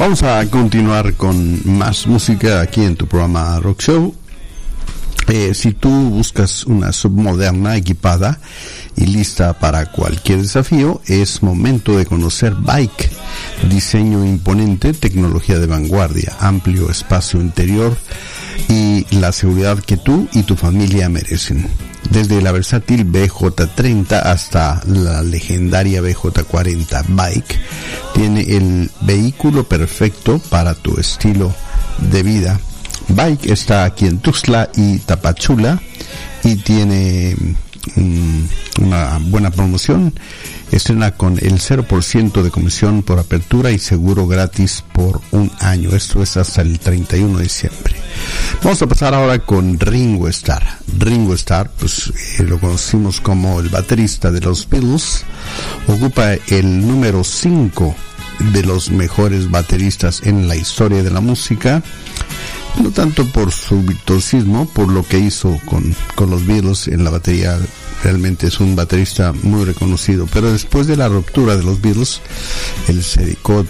Vamos a continuar con más música aquí en tu programa Rock Show. Si tú buscas una submoderna equipada y lista para cualquier desafío, es momento de conocer Bike. Diseño imponente, tecnología de vanguardia, amplio espacio interior y la seguridad que tú y tu familia merecen. Desde la versátil BJ30 hasta la legendaria BJ40, Bike tiene el vehículo perfecto para tu estilo de vida. Bike está aquí en Tuxtla y Tapachula y tiene una buena promoción. Estrena con el 0% de comisión por apertura y seguro gratis por un año. Esto es hasta el 31 de diciembre. Vamos a pasar ahora con Ringo Starr. Ringo Starr, pues lo conocimos como el baterista de los Beatles. Ocupa el número 5 de los mejores bateristas en la historia de la música. No tanto por su virtuosismo, por lo que hizo con los Beatles en la batería. Realmente es un baterista muy reconocido, pero después de la ruptura de los Beatles, él se dedicó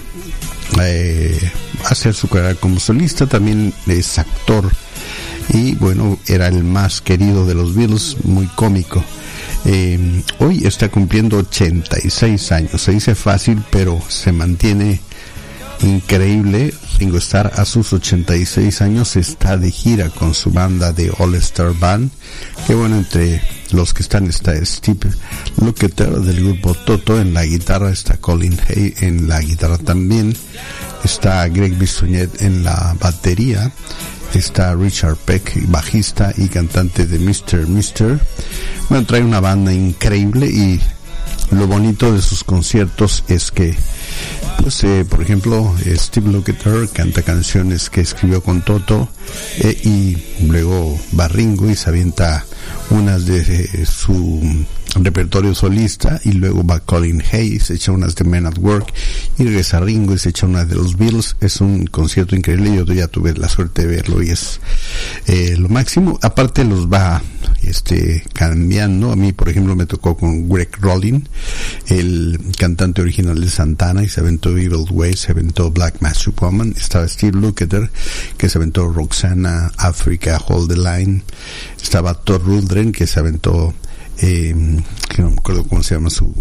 a hacer su carrera como solista. También es actor y bueno, era el más querido de los Beatles, muy cómico. Hoy está cumpliendo 86 años. Se dice fácil, pero se mantiene increíble. Ringo Starr a sus 86 años está de gira con su banda de All Star Band, que bueno, entre los que están está Steve Lukather del grupo Toto en la guitarra, está Colin Hay en la guitarra también, está Greg Bissonette en la batería, está Richard Peck, bajista y cantante de Mr. Bueno, trae una banda increíble y lo bonito de sus conciertos es que, pues, por ejemplo, Steve Lukather canta canciones que escribió con Toto y luego va Ringo y se avienta unas de su repertorio solista y luego va Colin Hay, se echa unas de Men at Work y regresa Ringo y se echa unas de los Beatles. Es un concierto increíble, yo ya tuve la suerte de verlo y es lo máximo. Aparte los va cambiando. A mí, por ejemplo, me tocó con Greg Rollin, el cantante original de Santana, y se aventó Evil Way, se aventó Black Magic Woman. Estaba Steve Lukather, que se aventó Roxana, Africa, Hold the Line. Estaba Todd Rundgren, que se aventó que no me acuerdo cómo se llama su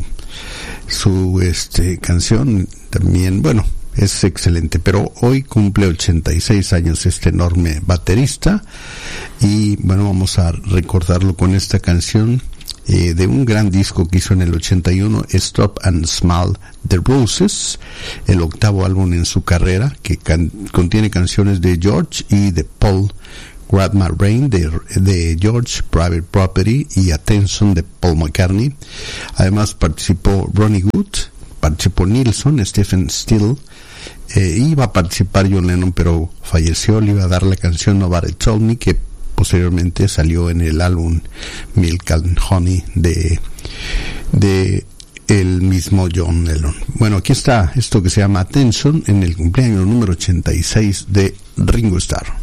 canción también. Bueno, es excelente, pero hoy cumple 86 años este enorme baterista y bueno, vamos a recordarlo con esta canción de un gran disco que hizo en el 81, Stop and Smell the Roses, el octavo álbum en su carrera, que contiene canciones de George y de Paul. Grab My Rain de George, Private Property y Attention de Paul McCartney. Además participó Ronnie Wood, participó Nilsson, Stephen Stills, iba a participar John Lennon, pero falleció. Le iba a dar la canción Nobody Told Me, que posteriormente salió en el álbum Milk and Honey de el mismo John Lennon. Bueno, aquí está esto que se llama Attention en el cumpleaños número 86 de Ringo Starr.